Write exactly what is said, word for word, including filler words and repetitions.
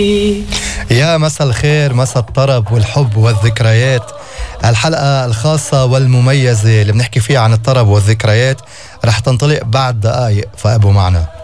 يا مساء الخير، مساء الطرب والحب والذكريات. الحلقة الخاصة والمميزة اللي بنحكي فيها عن الطرب والذكريات رح تنطلق بعد دقايق، فابقوا معنا.